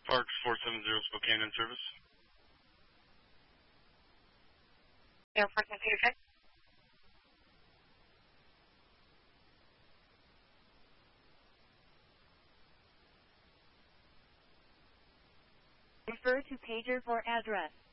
Parks 470 Spokane in service. Air Force and Pacific. Refer to pager for address.